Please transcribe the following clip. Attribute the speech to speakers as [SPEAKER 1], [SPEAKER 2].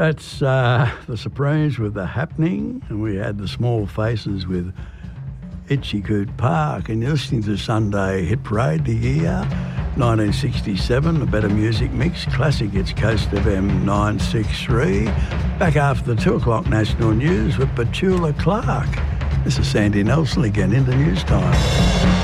[SPEAKER 1] That's the Supremes with The Happening, and we had the Small Faces with Itchy Coot Park, and you're listening to Sunday Hit Parade, the year 1967, the Better Music Mix, classic hits, Coast FM 963. Back after the 2 o'clock national news with Petula Clark. This is Sandy Nelson again in the news time.